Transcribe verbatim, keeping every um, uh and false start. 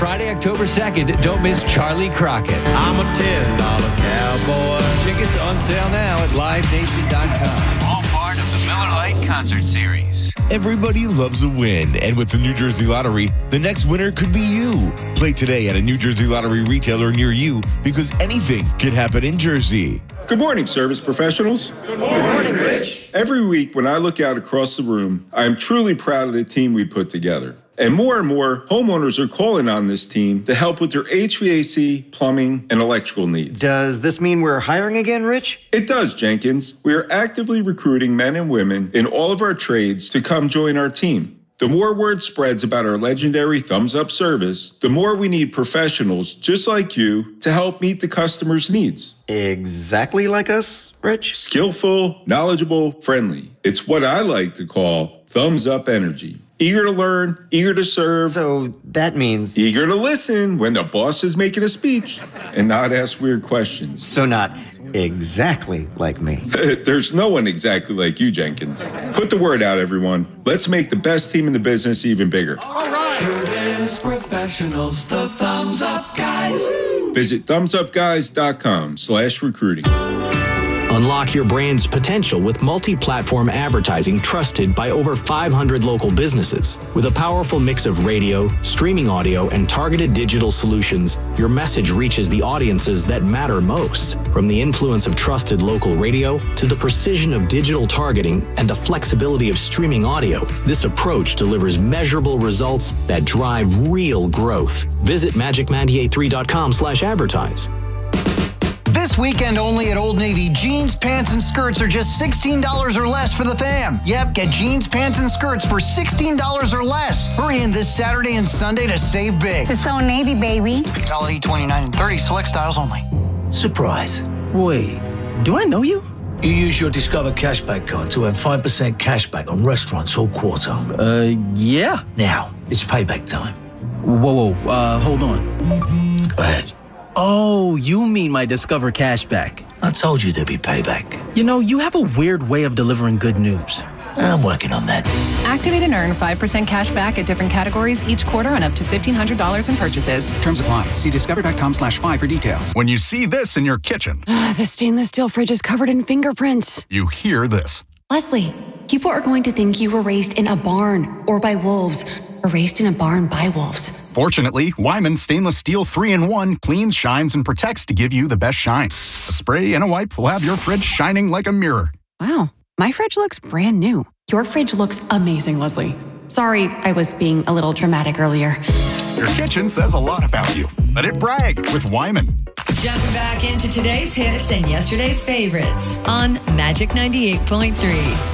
Friday, October second. Don't miss Charlie Crockett. I'm a ten dollar cowboy. Tickets on sale now at live nation dot com. All part of the Miller Lite Concert Series. Everybody loves a win, and with the New Jersey Lottery, the next winner could be you. Play today at a New Jersey Lottery retailer near you, because anything can happen in Jersey. Good morning, service professionals. Good morning, Rich. Every week when I look out across the room, I am truly proud of the team we put together. And more and more homeowners are calling on this team to help with their H V A C, plumbing, and electrical needs. Does this mean we're hiring again, Rich? It does, Jenkins. We are actively recruiting men and women in all of our trades to come join our team. The more word spreads about our legendary Thumbs Up service, the more we need professionals just like you to help meet the customer's needs. Exactly like us, Rich? Skillful, knowledgeable, friendly. It's what I like to call Thumbs Up energy. Eager to learn, eager to serve. So that means... Eager to listen when the boss is making a speech and not ask weird questions. So not exactly like me. There's no one exactly like you, Jenkins. Put the word out, everyone. Let's make the best team in the business even bigger. All right. Service professionals, the Thumbs Up Guys. Visit thumbs up guys dot com slash recruiting. Unlock your brand's potential with multi-platform advertising trusted by over five hundred local businesses. With a powerful mix of radio, streaming audio, and targeted digital solutions, your message reaches the audiences that matter most. From the influence of trusted local radio to the precision of digital targeting and the flexibility of streaming audio, this approach delivers measurable results that drive real growth. Visit magic ninety-eight three dot com slash advertise. This weekend only at Old Navy, jeans, pants, and skirts are just sixteen dollars or less for the fam. Yep, get jeans, pants, and skirts for sixteen dollars or less. Hurry in this Saturday and Sunday to save big. It's Old Navy, baby. Valid twenty-nine and thirty, select styles only. Surprise. Wait, do I know you? You use your Discover Cashback card to earn five percent cashback on restaurants all quarter. Uh, yeah. Now, it's payback time. Whoa, whoa, uh, hold on. Go ahead. Oh, you mean my Discover Cashback. I told you there'd be payback. You know, you have a weird way of delivering good news. I'm working on that. Activate and earn five percent cash back at different categories each quarter on up to fifteen hundred dollars in purchases. Terms apply. See discover.com slash five for details. When you see this in your kitchen. The stainless steel fridge is covered in fingerprints. You hear this. Leslie, people are going to think you were raised in a barn or by wolves or raised in a barn by wolves. Fortunately, Wyman Stainless Steel three in one cleans, shines, and protects to give you the best shine. A spray and a wipe will have your fridge shining like a mirror. Wow, my fridge looks brand new. Your fridge looks amazing, Leslie. Sorry, I was being a little dramatic earlier. Your kitchen says a lot about you. Let it brag with Wyman. Jumping back into today's hits and yesterday's favorites on Magic ninety-eight point three.